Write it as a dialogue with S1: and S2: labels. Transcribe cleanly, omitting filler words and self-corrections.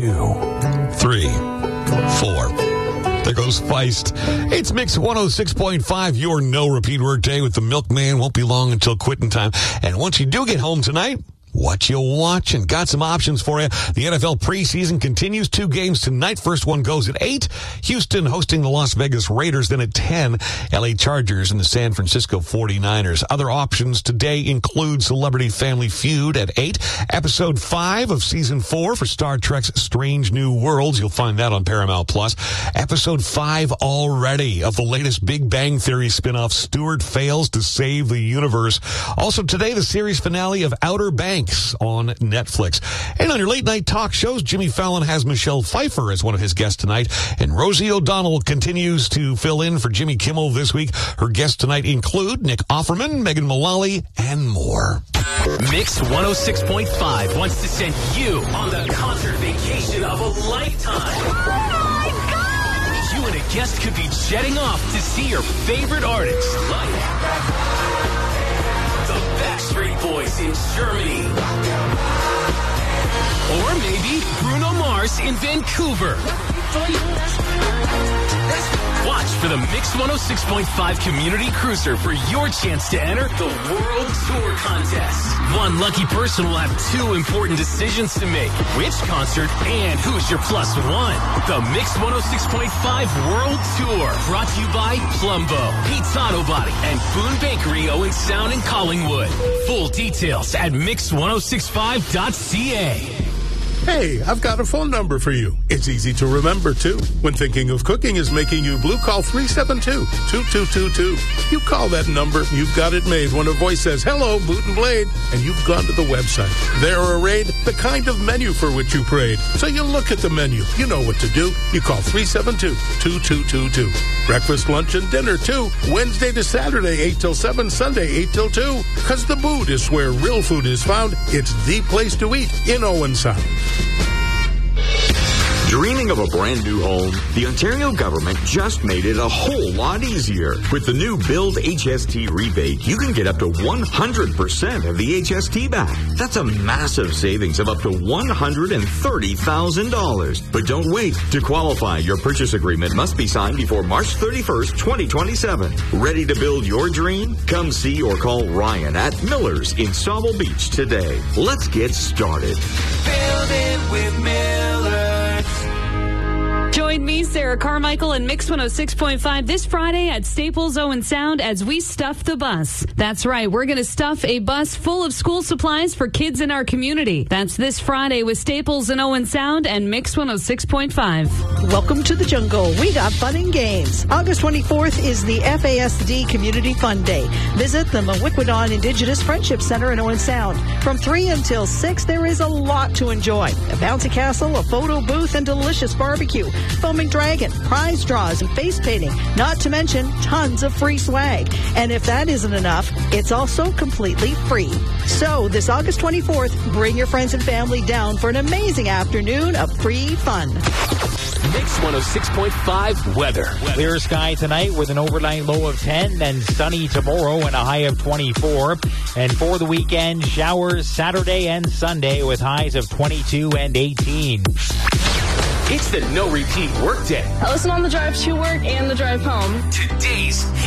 S1: 3, 4. There goes Feist. It's Mix 106.5, your no-repeat workday with the milkman. Won't be long until quitting time. And once you do get home tonight, what you watching? Got some options for you. The NFL preseason continues. 2 games tonight. First one goes at 8. Houston hosting the Las Vegas Raiders. Then at 10, LA Chargers and the San Francisco 49ers. Other options today include Celebrity Family Feud at 8. Episode 5 of Season 4 for Star Trek's Strange New Worlds. You'll find that on Paramount+. Episode 5 already of the latest Big Bang Theory spinoff, Stuart Fails to Save the Universe. Also today, the series finale of Outer Banks on Netflix. And on your late night talk shows, Jimmy Fallon has Michelle Pfeiffer as one of his guests tonight, and Rosie O'Donnell continues to fill in for Jimmy Kimmel this week. Her guests tonight include Nick Offerman, Megan Mullally, and more.
S2: Mix 106.5 wants to send you on the concert vacation of a lifetime.
S3: Oh my God!
S2: You and a guest could be jetting off to see your favorite artists like the Backstreet Boys in Germany. Or maybe Bruno Mars in Vancouver. Watch for the Mix 106.5 Community Cruiser for your chance to enter the World Tour Contest. One lucky person will have 2 important decisions to make. Which concert and who's your +1? The Mix 106.5 World Tour. Brought to you by Plumbo, Pete's Auto Body, and Boone Bakery, Owen Sound, and Collingwood. Full details at mix1065.ca.
S4: Hey, I've got a phone number for you. It's easy to remember, too. When thinking of cooking is making you blue, call 372-2222. You call that number, you've got it made when a voice says, "Hello, Boot and Blade," and you've gone to the website. There arrayed the kind of menu for which you prayed. So you look at the menu. You know what to do. You call 372-2222. Breakfast, lunch, and dinner, too. Wednesday to Saturday, 8 till 7, Sunday, 8 till 2. Because the Boot is where real food is found. It's the place to eat in Owen Sound.
S5: Dreaming of a brand new home? The Ontario government just made it a whole lot easier. With the new Build HST rebate, you can get up to 100% of the HST back. That's a massive savings of up to $130,000. But don't wait. To qualify, your purchase agreement must be signed before March 31st, 2027. Ready to build your dream? Come see or call Ryan at Miller's in Sauble Beach today. Let's get started.
S2: Build it with Miller.
S3: Join me, Sarah Carmichael, and Mix 106.5 this Friday at Staples Owen Sound as we stuff the bus. That's right, we're going to stuff a bus full of school supplies for kids in our community. That's this Friday with Staples and Owen Sound and Mix 106.5.
S6: Welcome to the jungle. We got fun and games. August 24th is the FASD Community Fun Day. Visit the Mawickwadon Indigenous Friendship Center in Owen Sound. From 3 until 6, there is a lot to enjoy. A bouncy castle, a photo booth, and delicious barbecue. Foaming dragon, prize draws, and face painting, not to mention tons of free swag. And if that isn't enough, it's also completely free. So this August 24th, bring your friends and family down for an amazing afternoon of free fun.
S2: Mix 106.5 weather.
S7: Clear sky tonight with an overnight low of 10, then sunny tomorrow and a high of 24. And for the weekend, showers Saturday and Sunday with highs of 22 and 18.
S2: It's the no repeat workday.
S8: I listen on the drive to work and the drive home.
S2: Today's